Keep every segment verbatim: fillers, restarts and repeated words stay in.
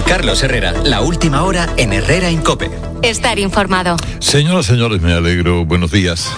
Carlos Herrera, la última hora en Herrera en COPE. Estar informado. Señoras, señores, me alegro. Buenos días.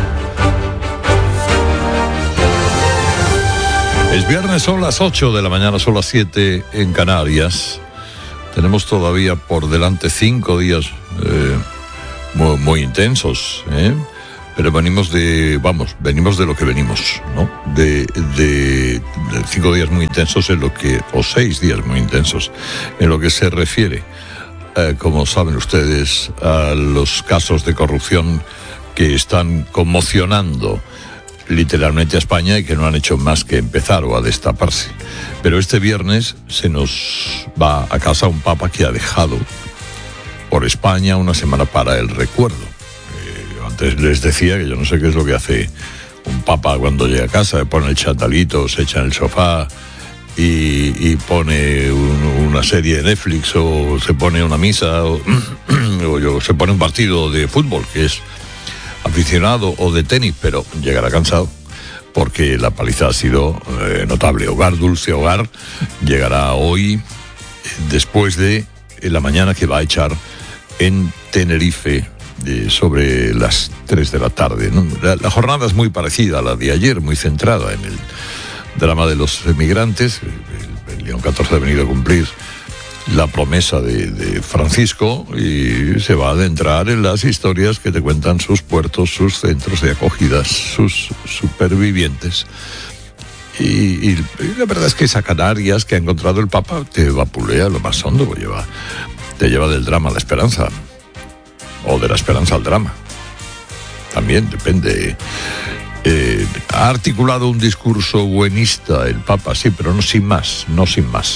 Es viernes, son las ocho de la mañana, son las siete en Canarias. Tenemos todavía por delante cinco días eh, muy, muy intensos, ¿eh? Pero venimos de, vamos, venimos de lo que venimos, ¿no? De, de, de cinco días muy intensos en lo que, o seis días muy intensos, en lo que se refiere, eh, como saben ustedes, a los casos de corrupción que están conmocionando literalmente a España y que no han hecho más que empezar o a destaparse. Pero este viernes se nos va a casa un papa que ha dejado por España una semana para el recuerdo. Antes les decía que yo no sé qué es lo que hace un papa cuando llega a casa, se pone el chandalito, se echa en el sofá y, y pone un, una serie de Netflix, o se pone una misa, o, o yo, se pone un partido de fútbol, que es aficionado, o de tenis, pero llegará cansado porque la paliza ha sido eh, notable. Hogar, dulce hogar, llegará hoy después de la mañana que va a echar en Tenerife, De sobre las tres de la tarde, ¿no? La, la jornada es muy parecida a la de ayer, muy centrada en el drama de los emigrantes. El, el León catorce ha venido a cumplir la promesa de, de Francisco y se va a adentrar en las historias que te cuentan sus puertos, sus centros de acogida, sus supervivientes. Y, y, y la verdad es que esa Canarias que ha encontrado el Papa te vapulea lo más hondo, te lleva, te lleva del drama a la esperanza. O de la esperanza al drama. También depende. Eh, ha articulado un discurso buenista el Papa, sí, pero no sin más, no sin más.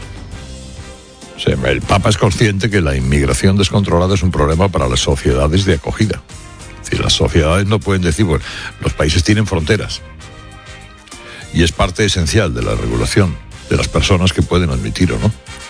O sea, el Papa es consciente que la inmigración descontrolada es un problema para las sociedades de acogida. Es decir, las sociedades no pueden decir, bueno, los países tienen fronteras. Y es parte esencial de la regulación de las personas que pueden admitir o no.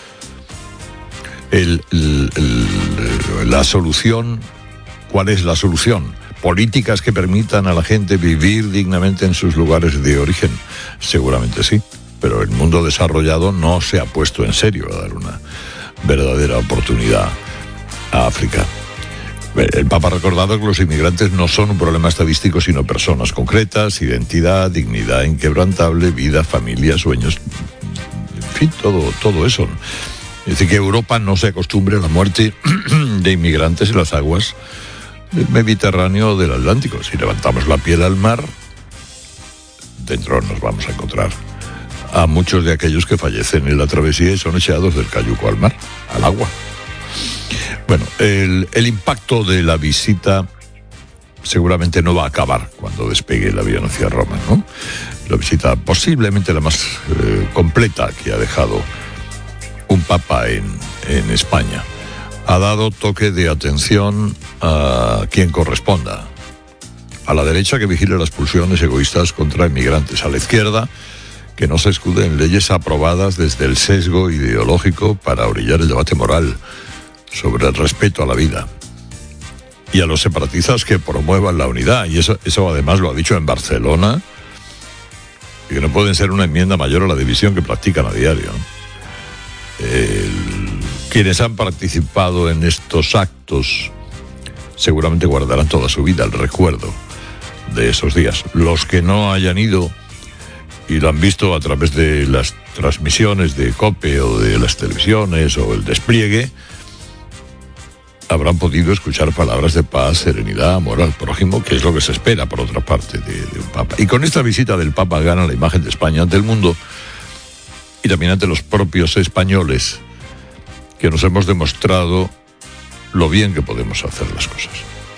El, el, el, la solución, ¿cuál es la solución? Políticas que permitan a la gente vivir dignamente en sus lugares de origen. Seguramente sí, pero el mundo desarrollado no se ha puesto en serio a dar una verdadera oportunidad a África. El Papa ha recordado que los inmigrantes no son un problema estadístico, sino personas concretas, identidad, dignidad inquebrantable, vida, familia, sueños, en fin, todo, todo eso. Es decir, que Europa no se acostumbre a la muerte de inmigrantes en las aguas del Mediterráneo o del Atlántico. Si levantamos la piel al mar, dentro nos vamos a encontrar a muchos de aquellos que fallecen en la travesía y son echados del cayuco al mar, al agua. Bueno, el, el impacto de la visita seguramente no va a acabar cuando despegue el avión hacia Roma, ¿no? La visita posiblemente la más eh, completa que ha dejado un papa en, en España. Ha dado toque de atención a quien corresponda. A la derecha, que vigile las pulsiones egoístas contra inmigrantes. A la izquierda, que no se escude en leyes aprobadas desde el sesgo ideológico para orillar el debate moral sobre el respeto a la vida. Y a los separatistas, que promuevan la unidad. Y eso, eso además lo ha dicho en Barcelona, y que no pueden ser una enmienda mayor a la división que practican a diario, ¿no? El, quienes han participado en estos actos seguramente guardarán toda su vida el recuerdo de esos días. Los que no hayan ido y lo han visto a través de las transmisiones de COPE o de las televisiones o el despliegue, habrán podido escuchar palabras de paz, serenidad, amor al prójimo, que es lo que se espera, por otra parte, de, de un Papa. Y con esta visita del Papa gana la imagen de España ante el mundo y también ante los propios españoles, que nos hemos demostrado lo bien que podemos hacer las cosas.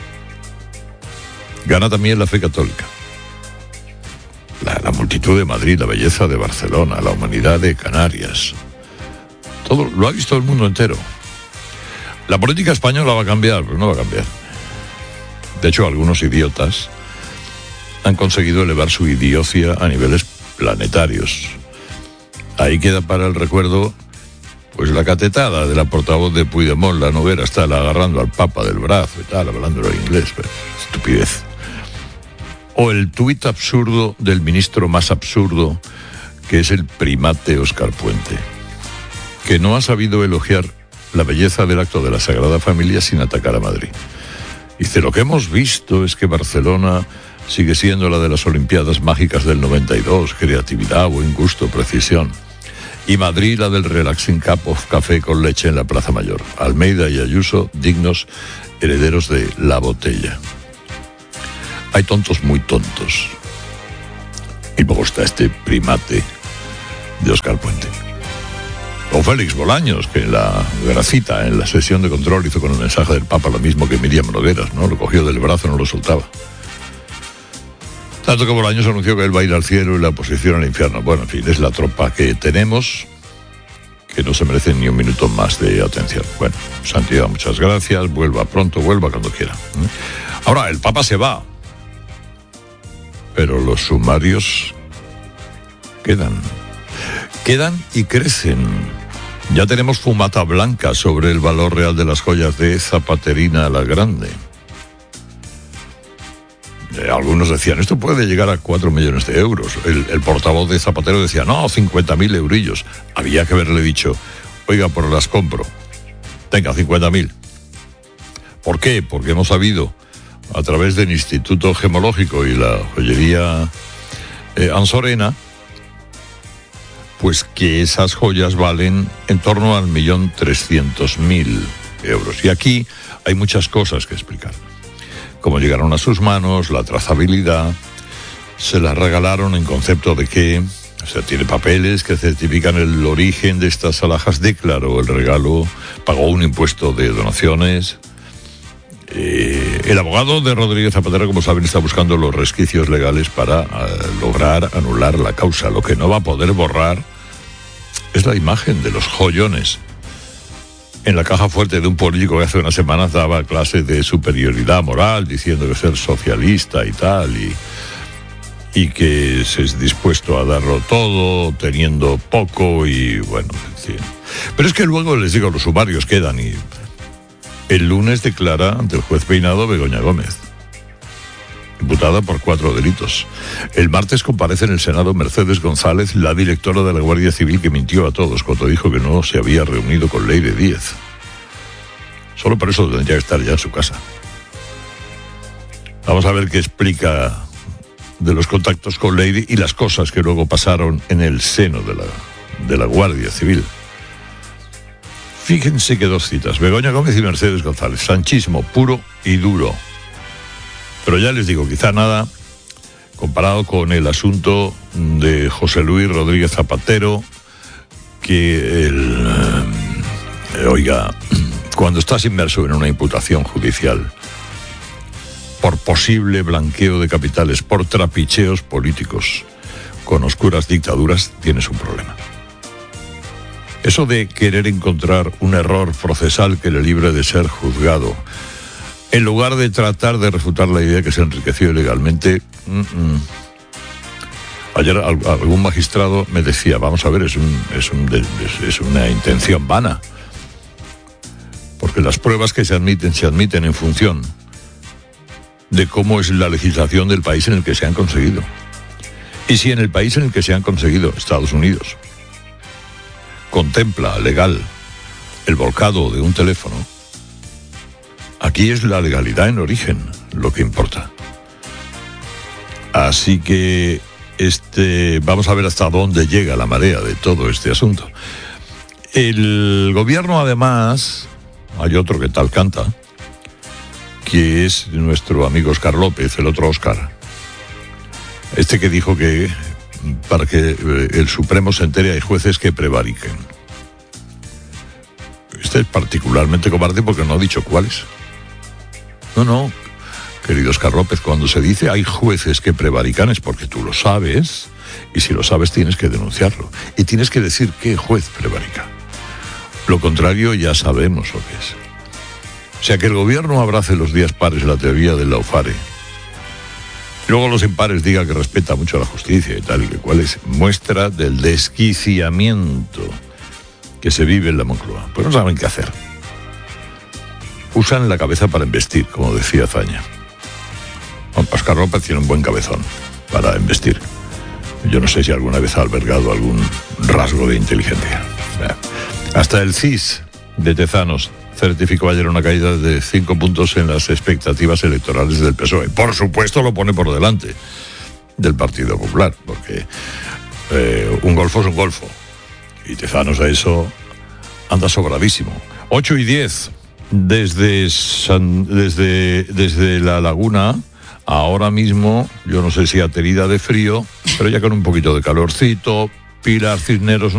Gana también la fe católica. La, la multitud de Madrid, la belleza de Barcelona, la humanidad de Canarias. Todo lo ha visto el mundo entero. La política española va a cambiar, pero no va a cambiar. De hecho, algunos idiotas han conseguido elevar su idiocia a niveles planetarios. Ahí queda para el recuerdo, pues, la catetada de la portavoz de Puigdemont, la Noguera, está agarrando al Papa del brazo y tal, hablándolo en inglés. Pues, estupidez. O el tuit absurdo del ministro más absurdo, que es el primate Óscar Puente, que no ha sabido elogiar la belleza del acto de la Sagrada Familia sin atacar a Madrid. Dice, lo que hemos visto es que Barcelona sigue siendo la de las Olimpiadas Mágicas del noventa y dos, creatividad, buen gusto, precisión. Y Madrid la del Relaxing Cup of Café con leche en la Plaza Mayor. Almeida y Ayuso, dignos herederos de la botella. Hay tontos muy tontos. Y luego está este primate de Óscar Puente. O Félix Bolaños, que en la gracita, en la sesión de control, hizo con el mensaje del Papa lo mismo que Miriam Nogueras, ¿no? Lo cogió del brazo, no lo soltaba. Tanto que Bolaños anunció que él va a ir al cielo y la oposición al infierno. Bueno, en fin, es la tropa que tenemos, que no se merece ni un minuto más de atención. Bueno, Santidad, muchas gracias, vuelva pronto, vuelva cuando quiera. Ahora, el Papa se va, pero los sumarios quedan. Quedan y crecen. Ya tenemos fumata blanca sobre el valor real de las joyas de Zapaterina la Grande. Eh, algunos decían, esto puede llegar a cuatro millones de euros. El, el portavoz de Zapatero decía, no, cincuenta mil eurillos. Había que haberle dicho, oiga, pues las compro. Tenga, cincuenta mil. ¿Por qué? Porque hemos sabido, a través del Instituto Gemológico y la joyería eh, Ansorena, pues que esas joyas valen en torno al millón trescientos mil euros. Y aquí hay muchas cosas que explicar. Cómo llegaron a sus manos, la trazabilidad, se las regalaron en concepto de que, o sea, tiene papeles que certifican el origen de estas alhajas, declaró el regalo, pagó un impuesto de donaciones. Eh, el abogado de Rodríguez Zapatero, como saben, está buscando los resquicios legales para uh, lograr anular la causa. Lo que no va a poder borrar es la imagen de los joyones en la caja fuerte de un político que hace unas semanas daba clase de superioridad moral, diciendo que ser socialista y tal, y, y que se es dispuesto a darlo todo, teniendo poco, y bueno, en fin. Pero es que luego, les digo, los sumarios quedan, y el lunes declara ante el juez Peinado Begoña Gómez, imputada por cuatro delitos. El martes comparece en el Senado Mercedes González, la directora de la Guardia Civil, que mintió a todos cuando dijo que no se había reunido con Leire Díez. Solo por eso tendría que estar ya en su casa. Vamos a ver qué explica de los contactos con Leire y las cosas que luego pasaron en el seno de la, de la Guardia Civil. Fíjense que dos citas, Begoña Gómez y Mercedes González, sanchismo puro y duro. Pero ya les digo, quizá nada comparado con el asunto de José Luis Rodríguez Zapatero, que el, eh, oiga, cuando estás inmerso en una imputación judicial por posible blanqueo de capitales, por trapicheos políticos con oscuras dictaduras, tienes un problema. Eso de querer encontrar un error procesal que le libre de ser juzgado, en lugar de tratar de refutar la idea que se enriqueció ilegalmente. Mm-mm. Ayer algún magistrado me decía, vamos a ver, es, un, es, un, es, es una intención vana, porque las pruebas que se admiten, se admiten en función de cómo es la legislación del país en el que se han conseguido. Y si en el país en el que se han conseguido, Estados Unidos, contempla legal el volcado de un teléfono, aquí es la legalidad en origen lo que importa. Así que este, vamos a ver hasta dónde llega la marea de todo este asunto. El gobierno, además, hay otro que tal canta, que es nuestro amigo Óscar López, el otro Óscar. Este que dijo que para que el Supremo se entere hay jueces que prevariquen. Este es particularmente cobarde porque no ha dicho cuáles. No, no, querido Óscar López, cuando se dice hay jueces que prevarican es porque tú lo sabes, y si lo sabes tienes que denunciarlo. Y tienes que decir qué juez prevarica. Lo contrario ya sabemos lo que es. O sea, que el gobierno abrace los días pares la teoría del Laufare. Luego los impares diga que respeta mucho la justicia y tal, y que cuál es muestra del desquiciamiento que se vive en la Moncloa. Pues no saben qué hacer. Usan la cabeza para embestir, como decía Zaña. Óscar López tiene un buen cabezón para embestir. Yo no sé si alguna vez ha albergado algún rasgo de inteligencia. Hasta el C I S de Tezanos certificó ayer una caída de cinco puntos en las expectativas electorales del P S O E. Por supuesto lo pone por delante del Partido Popular, porque eh, un golfo es un golfo. Y Tezanos a eso anda sobradísimo. ocho y diez, desde, San, desde, desde La Laguna, ahora mismo, yo no sé si aterida de frío, pero ya con un poquito de calorcito. Pilar Cisneros